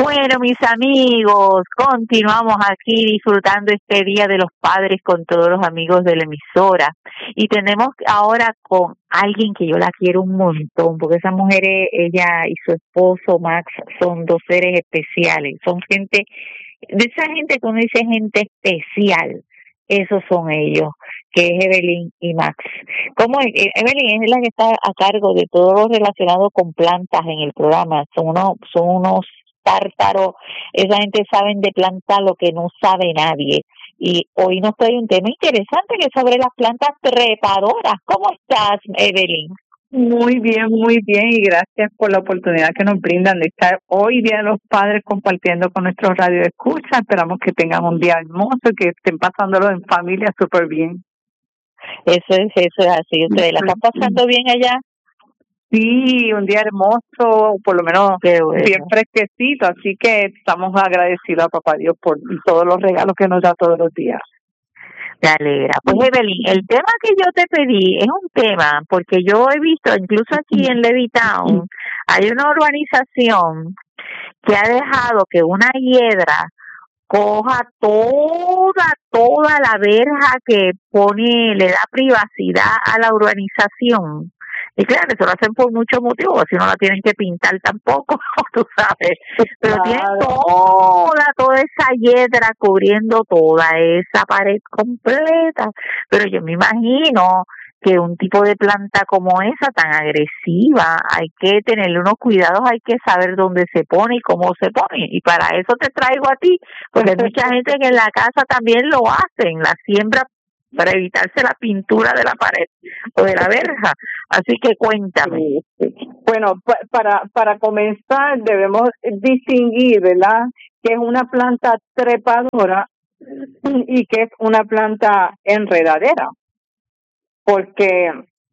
Bueno, mis amigos, continuamos aquí disfrutando este Día de los Padres con todos los amigos de la emisora. Y tenemos ahora con alguien que yo la quiero un montón, porque esa mujer, ella y su esposo Max, son dos seres especiales. Son gente, de esa gente que uno dice gente especial, esos son ellos, que es Evelyn y Max. ¿Cómo es? Evelyn es la que está a cargo de todo lo relacionado con plantas en el programa. Son unos tártaros. Esa gente saben de plantas lo que no sabe nadie. Y hoy nos trae un tema interesante que es sobre las plantas trepadoras. ¿Cómo estás, Evelyn? Muy bien, y gracias por la oportunidad que nos brindan de estar hoy Día de los Padres compartiendo con nuestros radioescuchas. Esperamos que tengan un día hermoso y que estén pasándolo en familia súper bien. Eso es así. ¿Ustedes la están pasando bien allá? Sí, un día hermoso, por lo menos bien fresquecito, así que estamos agradecidos a Papá Dios por todos los regalos que nos da todos los días. Me alegra. Pues Evelyn, el tema que yo te pedí es un tema, porque yo he visto, incluso aquí en Levittown, hay una urbanización que ha dejado que una hiedra coja toda la verja que le da privacidad a la urbanización. Y claro, eso lo hacen por muchos motivos, si no la tienen que pintar tampoco, tú sabes. Pero tienen toda esa hiedra cubriendo toda esa pared completa. Pero yo me imagino que un tipo de planta como esa, tan agresiva, hay que tenerle unos cuidados, hay que saber dónde se pone y cómo se pone. Y para eso te traigo a ti, porque hay mucha gente que en la casa también lo hacen, la siembra para evitarse la pintura de la pared o de la verja. Así que cuéntame. Bueno, para comenzar debemos distinguir, ¿verdad?, que es una planta trepadora y que es una planta enredadera, porque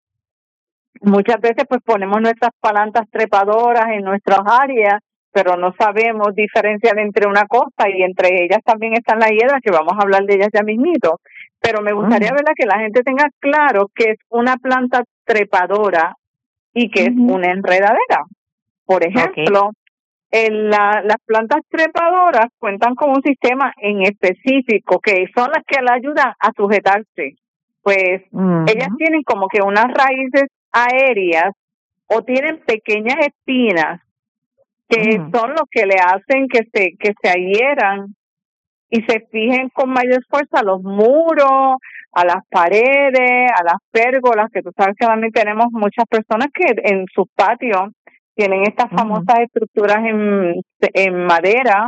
muchas veces pues ponemos nuestras plantas trepadoras en nuestras áreas, pero no sabemos diferenciar entre una cosa, y entre ellas también están las hiedras, que vamos a hablar de ellas ya mismito. Pero me gustaría, ¿verdad?, que la gente tenga claro que es una planta trepadora y que es una enredadera. Por ejemplo, las plantas trepadoras cuentan con un sistema en específico que son las que le ayudan a sujetarse. Pues ellas tienen como que unas raíces aéreas o tienen pequeñas espinas que son los que le hacen que se adhieran y se fijen con mayor fuerza a los muros, a las paredes, a las pérgolas, que tú sabes que también tenemos muchas personas que en sus patios tienen estas famosas estructuras en madera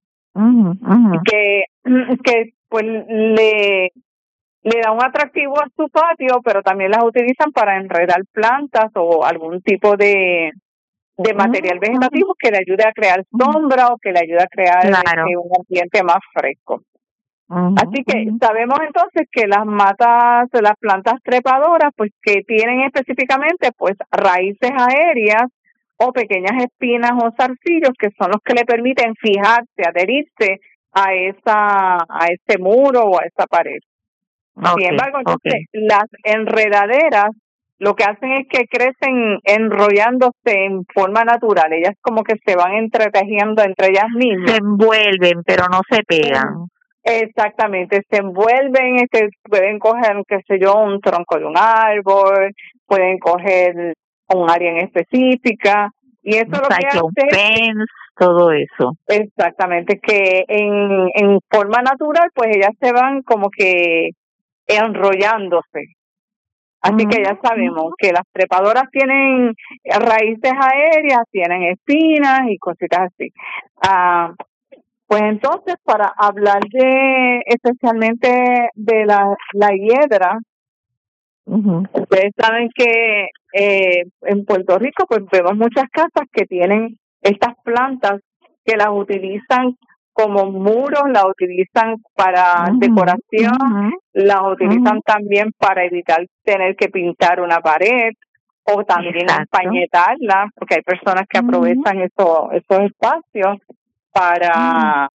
que pues le da un atractivo a su patio, pero también las utilizan para enredar plantas o algún tipo de material vegetativo que le ayude a crear sombra o que le ayude a crear un ambiente más fresco. Así que sabemos entonces que las plantas trepadoras, pues que tienen específicamente pues raíces aéreas o pequeñas espinas o zarcillos que son los que le permiten fijarse, adherirse a ese muro o a esa pared. Sin embargo, entonces las enredaderas lo que hacen es que crecen enrollándose en forma natural. Ellas como que se van entretejiendo entre ellas mismas. Se envuelven, pero no se pegan. Exactamente, se envuelven, pueden coger, qué sé yo, un tronco de un árbol, pueden coger un área en específica, y eso lo que hace todo eso. Exactamente, que en forma natural, pues ellas se van como que enrollándose. Así que ya sabemos que las trepadoras tienen raíces aéreas, tienen espinas y cositas así. Pues entonces, para hablar especialmente de la hiedra, ustedes saben que en Puerto Rico pues vemos muchas casas que tienen estas plantas que las utilizan como muros, las utilizan para decoración, las utilizan también para evitar tener que pintar una pared o también empañetarla, porque hay personas que aprovechan esos espacios para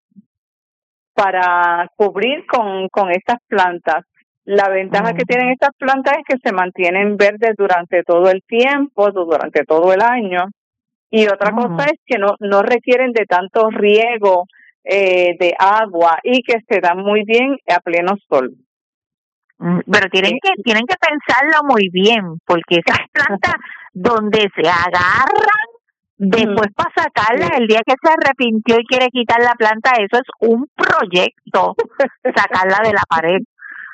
cubrir con estas plantas. La ventaja que tienen estas plantas es que se mantienen verdes durante todo el tiempo, durante todo el año, Y otra cosa es que no requieren de tanto riego de agua y que se dan muy bien a pleno sol. Pero tienen que pensarlo muy bien, porque esas plantas donde se agarran, después para sacarla, el día que se arrepintió y quiere quitar la planta, eso es un proyecto, sacarla de la pared.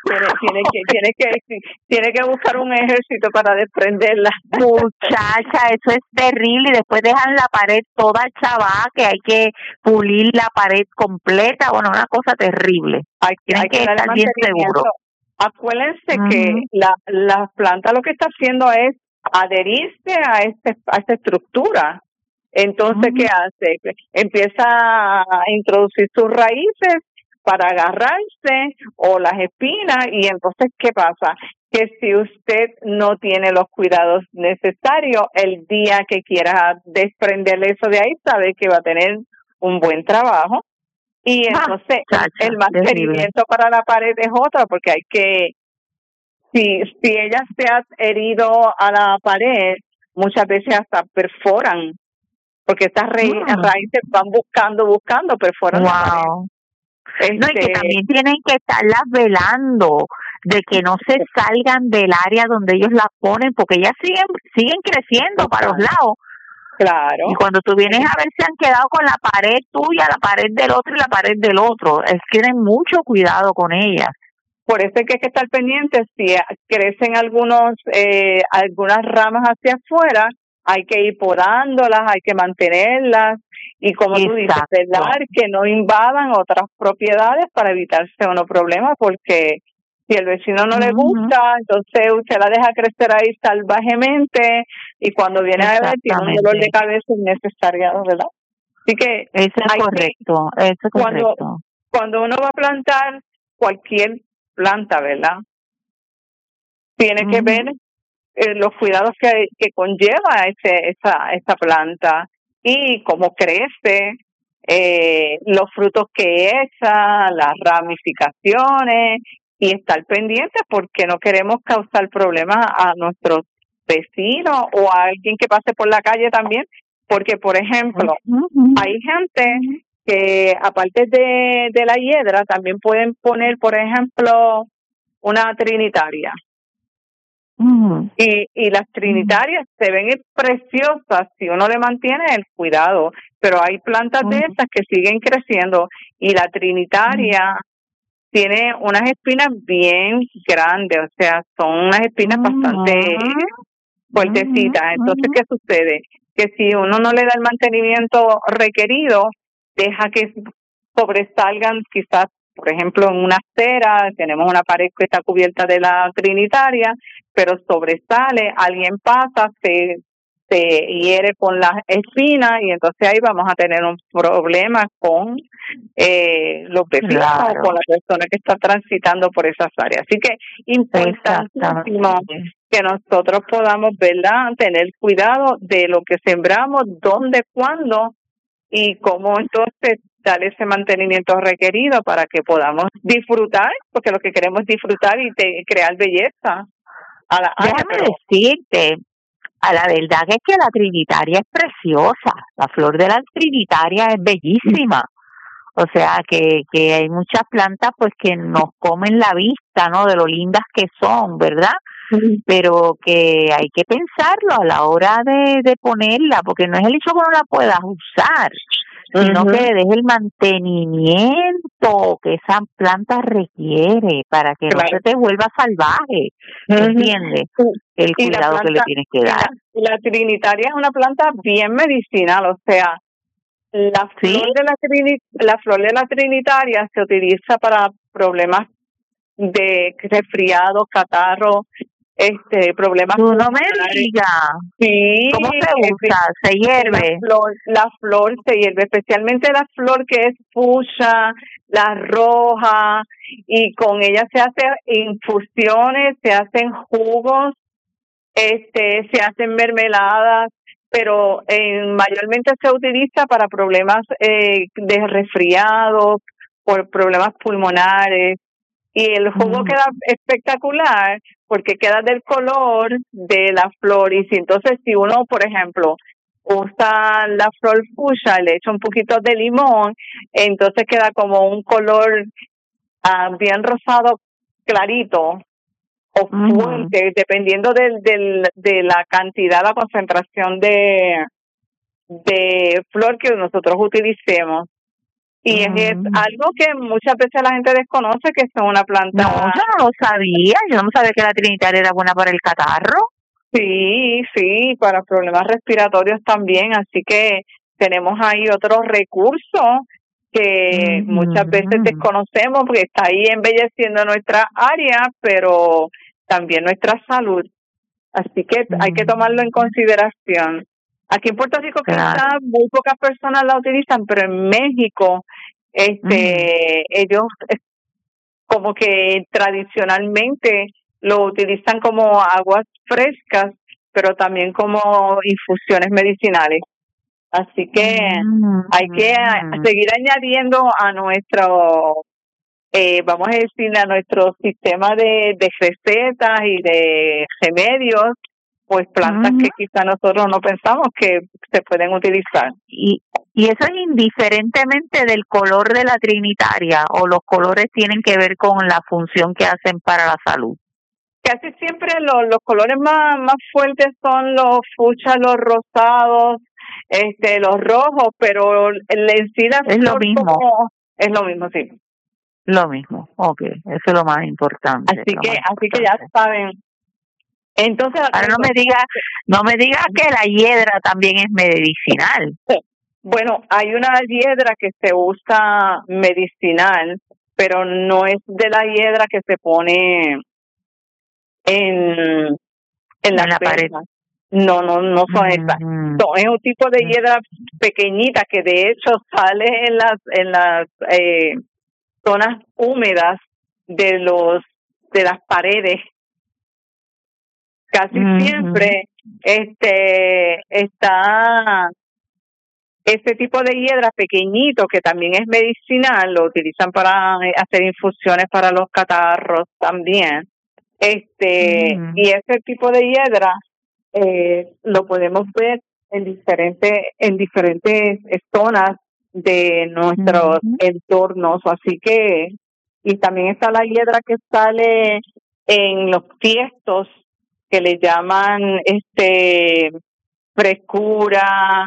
Tiene que buscar un ejército para desprenderla. Muchacha, eso es terrible. Y después dejan la pared toda chavada, que hay que pulir la pared completa. Bueno, una cosa terrible. Tienen que estar bien seguros. Acuérdense que la planta lo que está haciendo es adherirse a esta estructura. Entonces, ¿qué hace? Empieza a introducir sus raíces para agarrarse o las espinas, y entonces, ¿qué pasa? Que si usted no tiene los cuidados necesarios, el día que quiera desprenderle eso de ahí, sabe que va a tener un buen trabajo. Y entonces el mantenimiento para la pared es otra, porque hay que, si ella se ha herido a la pared, muchas veces hasta perforan, porque estas raíces van buscando, perforan la pared. No, y que también tienen que estarlas velando de que no se salgan del área donde ellos las ponen, porque ellas siguen creciendo para los lados. Claro. Y cuando tú vienes a ver, se han quedado con la pared tuya, la pared del otro y la pared del otro. Tienen mucho cuidado con ellas. Por eso es que hay que estar pendientes. Si crecen algunas ramas hacia afuera, hay que ir podándolas, hay que mantenerlas. Y como tú dices, velar que no invadan otras propiedades para evitarse unos problemas, porque si el vecino no le gusta, entonces usted la deja crecer ahí salvajemente y cuando viene a ver tiene un dolor de cabeza innecesario, ¿verdad? Así que eso es correcto, Cuando uno va a plantar cualquier planta, ¿verdad? Tiene que ver los cuidados que conlleva esa planta y cómo crece, los frutos que echa, las ramificaciones, y estar pendientes porque no queremos causar problemas a nuestros vecinos o a alguien que pase por la calle también, porque por ejemplo hay gente que aparte de la hiedra también pueden poner, por ejemplo, una trinitaria. Y las trinitarias se ven preciosas si uno le mantiene el cuidado, pero hay plantas de esas que siguen creciendo y la trinitaria tiene unas espinas bien grandes, o sea, son unas espinas bastante fuertecitas. Entonces, ¿qué sucede? Que si uno no le da el mantenimiento requerido, deja que sobresalgan quizás, por ejemplo, en una acera, tenemos una pared que está cubierta de la trinitaria, pero sobresale, alguien pasa, se hiere con las espinas y entonces ahí vamos a tener un problema con los vecinos o con la persona que está transitando por esas áreas. Así que importantísimo que nosotros podamos, ¿verdad?, tener cuidado de lo que sembramos, dónde, cuándo y cómo entonces dar ese mantenimiento requerido para que podamos disfrutar, porque lo que queremos es disfrutar y crear belleza. Déjame decirte, a la verdad es que la trinitaria es preciosa, la flor de la trinitaria es bellísima, o sea que hay muchas plantas pues que nos comen la vista, ¿no?, de lo lindas que son, ¿verdad? Pero que hay que pensarlo a la hora de ponerla, porque no es el hecho que no la puedas usar, sino que le des el mantenimiento que esa planta requiere para que no se te vuelva salvaje, ¿entiendes? El cuidado que le tienes que dar. La trinitaria es una planta bien medicinal, o sea, la flor de la trinitaria se utiliza para problemas de resfriados, catarros, problemas. Tú no me digas. Sí. ¿Cómo se usa? ¿Se hierve? La flor se hierve, especialmente la flor que es fucsia, la roja, y con ella se hacen infusiones, se hacen jugos, se hacen mermeladas, pero mayormente se utiliza para problemas de resfriado, por problemas pulmonares. Y el jugo queda espectacular porque queda del color de la flor. Y si entonces, si uno, por ejemplo, usa la flor fuchsia, le echa un poquito de limón, entonces queda como un color bien rosado clarito o fuerte, dependiendo de la cantidad, la concentración de flor que nosotros utilicemos. Y es algo que muchas veces la gente desconoce, que es una planta. No, yo no lo sabía. Yo no sabía que la trinitaria era buena para el catarro. Sí, para problemas respiratorios también. Así que tenemos ahí otros recursos que muchas veces desconocemos, porque está ahí embelleciendo nuestra área, pero también nuestra salud. Así que hay que tomarlo en consideración. Aquí en Puerto Rico quizás muy pocas personas la utilizan, pero en México ellos como que tradicionalmente lo utilizan como aguas frescas, pero también como infusiones medicinales. Así que hay que seguir añadiendo a nuestro, vamos a decir, a nuestro sistema de recetas y de remedios, pues plantas que quizá nosotros no pensamos que se pueden utilizar. Y eso es indiferentemente del color de la trinitaria, o los colores tienen que ver con la función que hacen para la salud. Casi siempre los colores más fuertes son los fuchsias, los rosados, los rojos, pero en sí la es lo mismo. Es lo mismo, sí. Lo mismo, okay, eso es lo más importante. Así que ya saben. Entonces, ahora no me diga que la hiedra también es medicinal. Bueno, hay una hiedra que se usa medicinal, pero no es de la hiedra que se pone en la pared. No son esas. Es un tipo de hiedra pequeñita que de hecho sale en las zonas húmedas de las paredes. Casi siempre está este tipo de hiedra pequeñito que también es medicinal, lo utilizan para hacer infusiones para los catarros también. Y ese tipo de hiedra lo podemos ver en diferentes zonas de nuestros entornos, así que, y también está la hiedra que sale en los tiestos, que le llaman frescura,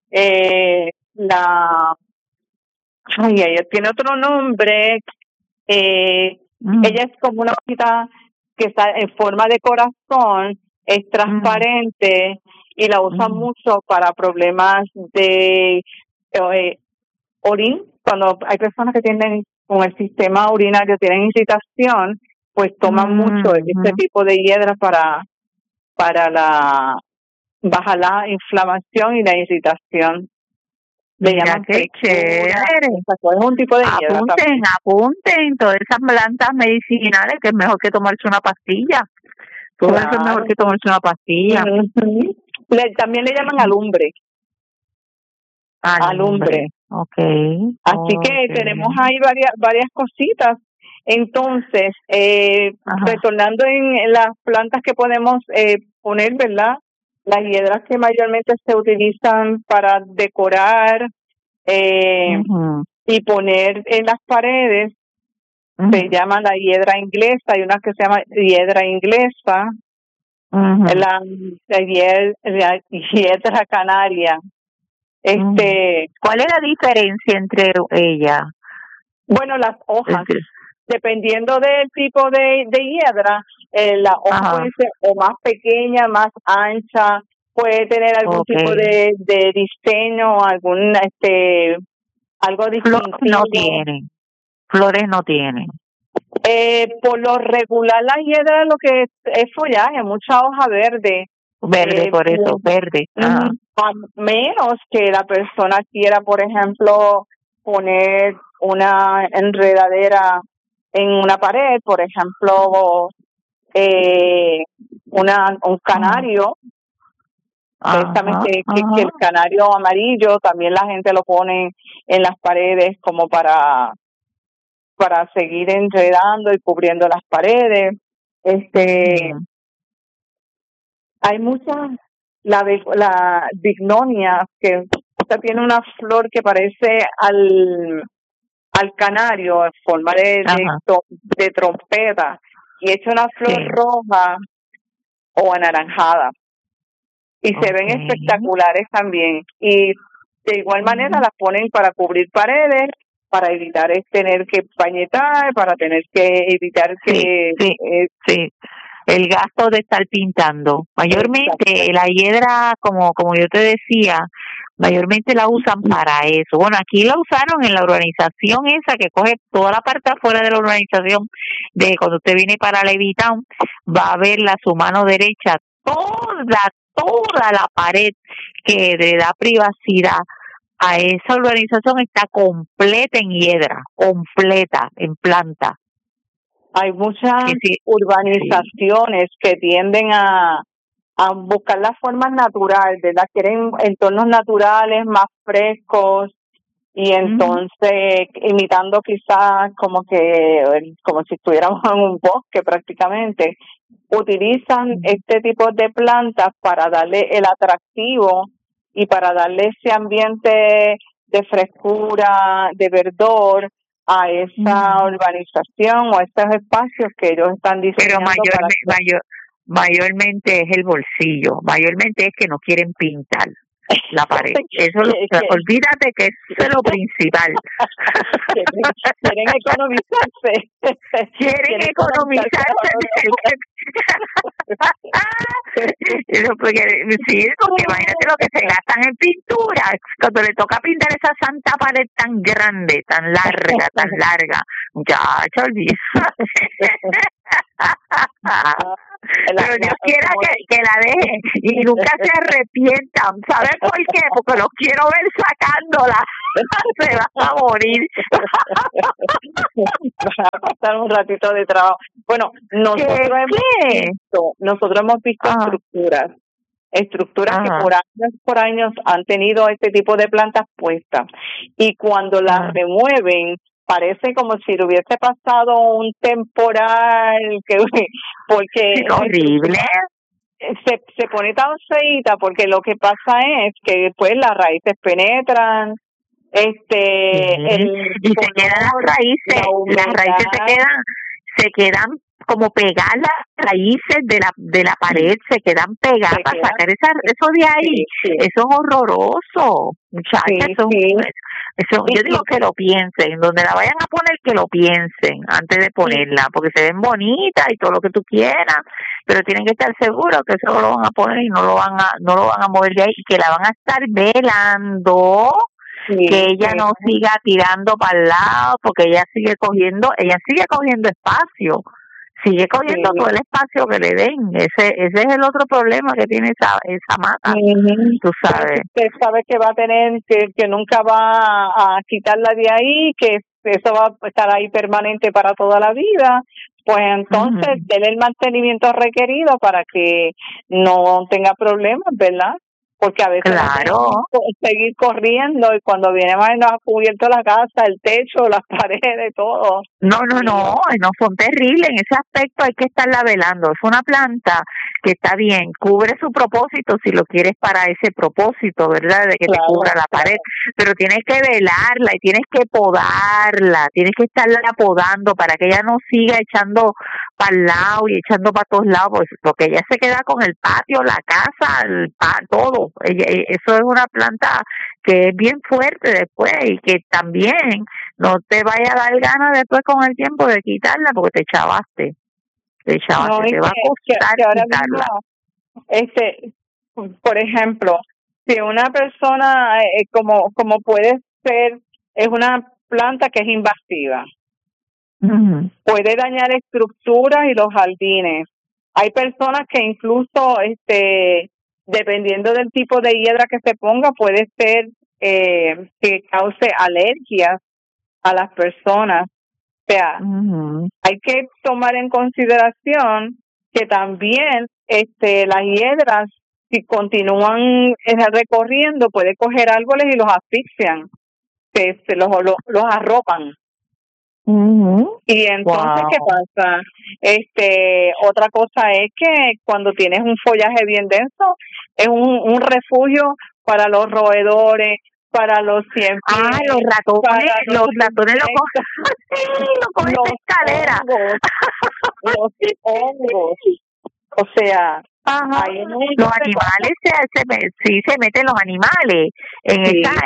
ella tiene otro nombre, ella es como una hojita que está en forma de corazón, es transparente y la usan mucho para problemas de orín. Cuando hay personas que tienen con el sistema urinario, tienen irritación, pues toman mucho este tipo de hiedra para bajar la inflamación y la irritación. Le llaman qué chévere. Es un tipo de hiedra. Apunten todas esas plantas medicinales, que es mejor que tomarse una pastilla. Todo eso es mejor que tomarse una pastilla. También le llaman alumbre. Alumbre. Okay. Así que tenemos ahí varias cositas. Entonces, retornando en las plantas que podemos poner, ¿verdad? Las hiedras que mayormente se utilizan para decorar y poner en las paredes, se llama la hiedra inglesa. Hay una que se llama hiedra inglesa, la hiedra canaria. ¿Cuál es la diferencia entre ellas? Bueno, las hojas, dependiendo del tipo de hiedra, la hoja puede ser o más pequeña, más ancha, puede tener algún tipo de diseño, algún algo distintivo. Flores no tienen. Por lo regular la hiedra lo que es follaje, mucha hoja verde. Por eso, verde. A menos que la persona quiera, por ejemplo, poner una enredadera en una pared, por ejemplo, un canario, que el canario amarillo también la gente lo pone en las paredes como para seguir enredando y cubriendo las paredes. Hay muchas la bignonia, que esta tiene una flor que parece al canario en forma de trompeta, y es una flor roja o anaranjada, y se ven espectaculares también, y de igual manera las ponen para cubrir paredes, para evitar tener que pañetar, para tener que evitar que el gasto de estar pintando. Mayormente la hiedra, como yo te decía, mayormente la usan para eso. Bueno, aquí la usaron en la urbanización esa que coge toda la parte afuera de la urbanización, de cuando usted viene para Levitown, va a ver su mano derecha, toda la pared que le da privacidad a esa urbanización está completa en hiedra, completa en planta. Hay muchas urbanizaciones que tienden a buscar las formas naturales, ¿verdad? Quieren entornos naturales más frescos, y entonces imitando quizás como si estuviéramos en un bosque prácticamente, utilizan este tipo de plantas para darle el atractivo y para darle ese ambiente de frescura, de verdor a esa urbanización o a esos espacios que ellos están diseñando. Pero mayormente es el bolsillo, mayormente es que no quieren pintar la pared. Eso olvídate que eso es lo principal. Quieren economizarse. Quieren economizarse. Porque imagínate lo que se gastan en pintura cuando le toca pintar esa santa pared tan grande, tan larga, muchacha, olvídate. Pero Dios quiera que la deje y nunca se arrepientan. ¿Sabes por qué? Porque los quiero ver sacándola. Se van a morir. Va a pasar un ratito de trabajo. Bueno, nosotros hemos visto estructuras que por años han tenido este tipo de plantas puestas, y cuando las remueven parece como si le hubiese pasado un temporal, porque es horrible. Se pone tan feita, porque lo que pasa es que después las raíces penetran, y se quedan las raíces se quedan como pegadas, las raíces de la pared se quedan pegadas para sacar eso de ahí. Eso es horroroso, muchachos. Yo digo que lo piensen, donde la vayan a poner, que lo piensen antes de ponerla, porque se ven bonitas y todo lo que tú quieras, pero tienen que estar seguros que eso lo van a poner y no lo van a mover de ahí, y que la van a estar velando. Que ella no siga tirando para el lado, porque ella sigue cogiendo espacio, sigue cogiendo todo el espacio que le den. Ese es el otro problema que tiene esa mata, tú sabes. Usted sabe que va a tener, que nunca va a quitarla de ahí, que eso va a estar ahí permanente para toda la vida. Pues entonces, denle el mantenimiento requerido para que no tenga problemas, ¿verdad? Porque a veces seguir corriendo, y cuando viene más nos ha cubierto la casa, el techo, las paredes, todo. No, son terribles. En ese aspecto hay que estarla velando. Es una planta que está bien, cubre su propósito si lo quieres para ese propósito, ¿verdad? De que te cubra la pared, pero tienes que velarla y tienes que podarla, tienes que estarla podando para que ella no siga echando para el lado y echando para todos lados, porque ella se queda con el patio, la casa, todo. Eso es una planta que es bien fuerte después, y que también no te vaya a dar ganas después con el tiempo de quitarla, porque te chavaste, te va a costar quitarla. Por ejemplo, si una persona como puede ser, es una planta que es invasiva, puede dañar estructuras y los jardines. Hay personas que incluso dependiendo del tipo de hiedra que se ponga, puede ser que cause alergias a las personas. O sea, hay que tomar en consideración que también las hiedras, si continúan recorriendo, puede coger árboles y los asfixian, los arropan. Y entonces, ¿qué pasa? Otra cosa es que cuando tienes un follaje bien denso, es un refugio para los roedores, para los ciempiés. Los ratones, los ratones lo cogen de escalera. Los hongos. O sea, los animales se meten los animales en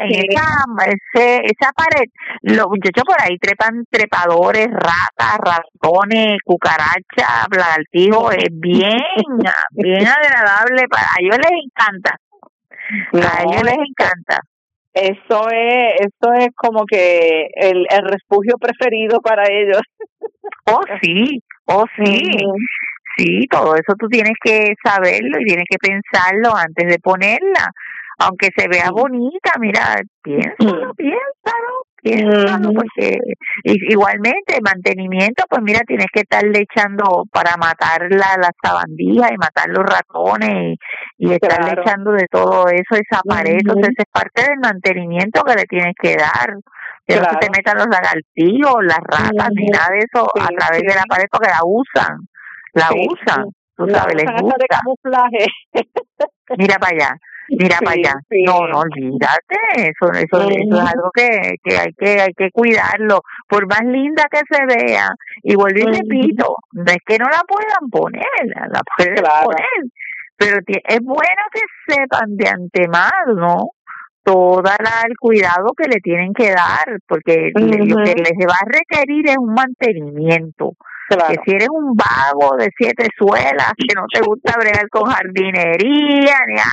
esa pared. Los muchachos por ahí trepan trepadores, ratas, ratones, cucarachas, lagartijos. Es bien agradable. A ellos les encanta. A ellos les encanta. Eso es como que el refugio preferido para ellos. Sí. Sí, todo eso tú tienes que saberlo y tienes que pensarlo antes de ponerla. Aunque se vea bonita, mira, piénsalo, porque igualmente el mantenimiento, pues mira, tienes que estarle echando para matar las sabandijas y matar los ratones y estarle echando de todo eso, esa pared. Entonces es parte del mantenimiento que le tienes que dar. Que no se te metan los lagartijos, las ratas, ni nada de eso a través de la pared porque la usan. Tú sabes, les gusta. De camuflaje. Mira para allá. No, olvídate, eso es algo que hay que cuidarlo, por más linda que se vea. Y vuelvo y repito, no es que no la puedan poner, la pueden poner, pero es bueno que sepan de antemano todo el cuidado que le tienen que dar, porque lo que les va a requerir es un mantenimiento. Que si eres un vago de 7 suelas, que no te gusta bregar con jardinería,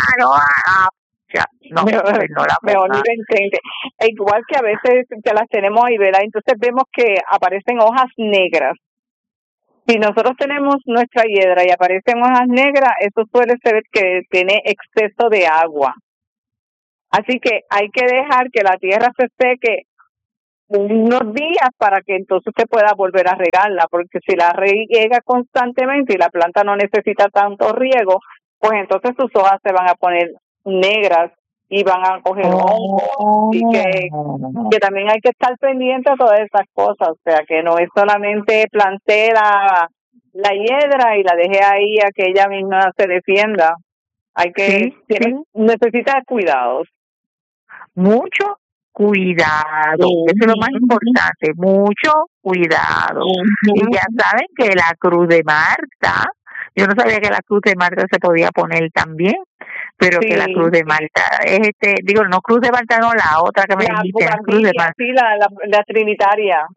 no la pongas. Igual que a veces que las tenemos ahí, ¿verdad? Entonces vemos que aparecen hojas negras. Si nosotros tenemos nuestra hiedra y aparecen hojas negras, eso suele ser que tiene exceso de agua. Así que hay que dejar que la tierra se seque unos días para que entonces se pueda volver a regarla, porque si la riega constantemente y la planta no necesita tanto riego, pues entonces sus hojas se van a poner negras y van a coger hongos, y que también hay que estar pendiente de todas esas cosas. O sea, que no es solamente planté la hiedra y la dejé ahí a que ella misma se defienda. Hay que necesita cuidados. Mucho cuidado, eso es lo más importante, mucho cuidado. Y ya saben que la Cruz de Marta, yo no sabía que la Cruz de Marta se podía poner también, pero que la Cruz de Marta es no Cruz de Marta, no, la otra que me dijiste, la Cruz de Marta. Sí, la Trinitaria.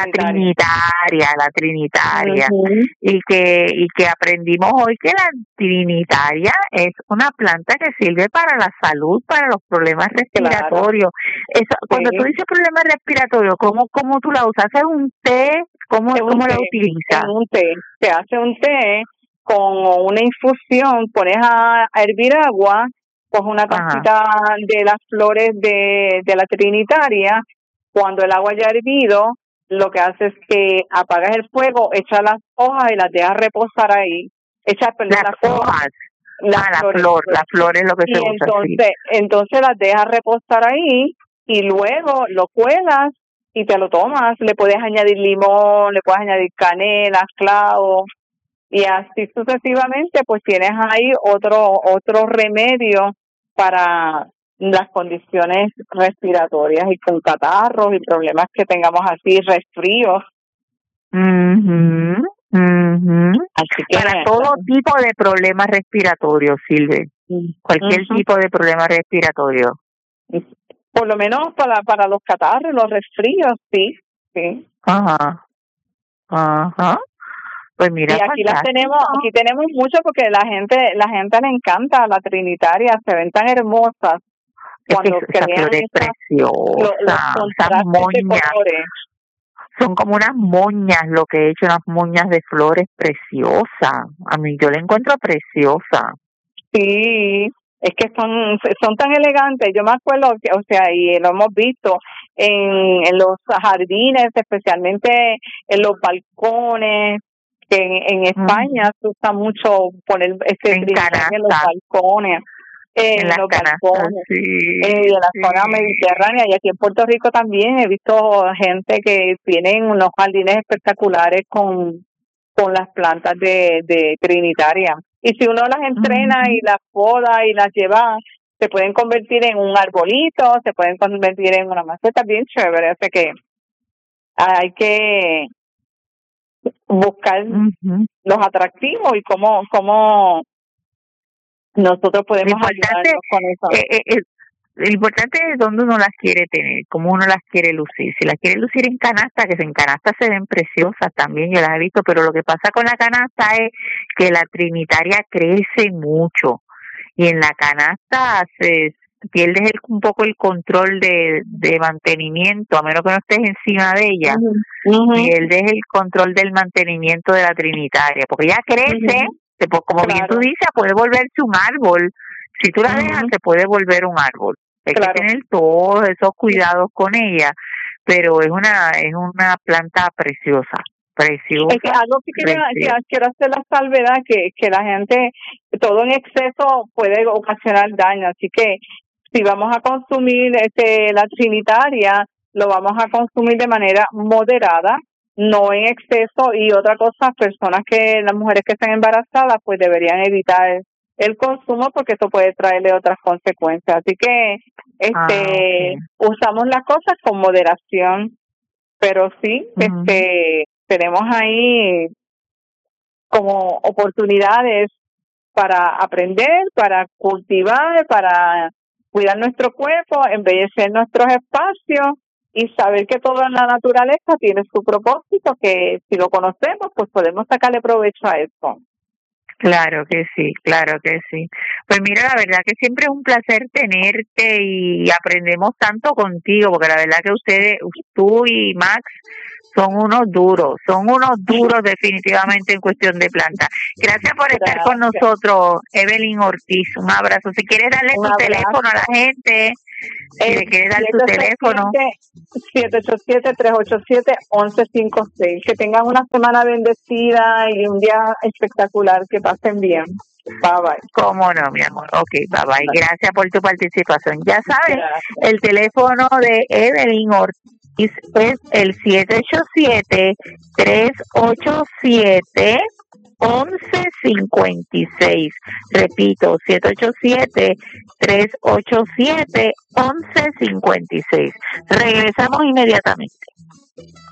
La Trinitaria. Y que aprendimos hoy que la Trinitaria es una planta que sirve para la salud, para los problemas respiratorios. Eso, cuando tú dices problemas respiratorios, ¿cómo tú la usas? ¿Haces un té? ¿Cómo la utilizas? Un té. Se hace un té con una infusión, pones a hervir agua, coges una tacita de las flores de la Trinitaria. Cuando el agua ya ha hervido, lo que haces es que apagas el fuego, echas las hojas y las dejas reposar ahí. Echas las hojas. La flor es lo que se usa. Entonces las dejas reposar ahí y luego lo cuelas y te lo tomas. Le puedes añadir limón, le puedes añadir canela, clavos. Y así sucesivamente, pues tienes ahí otro remedio para las condiciones respiratorias y con catarros y problemas que tengamos así, resfríos. Así que para todo tipo de problemas respiratorios, Silvia. Cualquier tipo de problema respiratorio. Por lo menos para los catarros, los resfríos, sí. Ajá. Pues mira, y aquí tenemos mucho porque la gente le encanta la Trinitaria, se ven tan hermosas cuando esa flor es preciosa, esas moñas son como unas moñas, lo que he hecho, unas moñas de flores preciosas. A mí yo la encuentro preciosa. Sí, es que son tan elegantes. Yo me acuerdo que, o sea, y lo hemos visto en los jardines, especialmente en los balcones. Que en España se usa mucho poner ese trinitario en los balcones. en las los canastas, balcones, sí, en la zona sí. mediterránea, y aquí en Puerto Rico también he visto gente que tienen unos jardines espectaculares con las plantas de trinitaria. Y si uno las entrena y las poda y las lleva, se pueden convertir en un arbolito, se pueden convertir en una maceta bien chévere. Así que hay que buscar los atractivos y cómo nosotros podemos ayudarnos con eso. Lo importante es dónde uno las quiere tener, cómo uno las quiere lucir. Si las quiere lucir en canasta, que en canasta se ven preciosas también, yo las he visto, pero lo que pasa con la canasta es que la trinitaria crece mucho y en la canasta pierdes un poco el control de mantenimiento, a menos que no estés encima de ella, pierdes el control del mantenimiento de la trinitaria, porque ya crece, como bien tú dices, puede volverse un árbol. Si tú la dejas, se puede volver un árbol. Hay que tener todos esos cuidados con ella, pero es una planta preciosa. Es que algo que quiero hacer la salvedad, que la gente, todo en exceso puede ocasionar daño, así que si vamos a consumir la trinitaria, lo vamos a consumir de manera moderada, no en exceso. Y otra cosa, las mujeres que están embarazadas, pues deberían evitar el consumo, porque eso puede traerle otras consecuencias. Así que usamos las cosas con moderación, pero sí, tenemos ahí como oportunidades para aprender, para cultivar, para cuidar nuestro cuerpo, embellecer nuestros espacios y saber que toda la naturaleza tiene su propósito, que si lo conocemos, pues podemos sacarle provecho a eso. Claro que sí, claro que sí. Pues mira, la verdad que siempre es un placer tenerte y aprendemos tanto contigo, porque la verdad que tú y Max, son unos duros definitivamente en cuestión de plantas. Gracias por estar con nosotros, Evelyn Ortiz. Un abrazo. Si quieres darle tu teléfono a la gente, si le quieres dar tu teléfono. 787-387-1156. Que tengan una semana bendecida y un día espectacular. Que pasen bien. Bye bye. Cómo no, mi amor. Ok, bye bye. Gracias por tu participación. Ya sabes, el teléfono de Evelyn Ortiz es el 787-387-1156. Repito, 787-387-1156. Regresamos inmediatamente.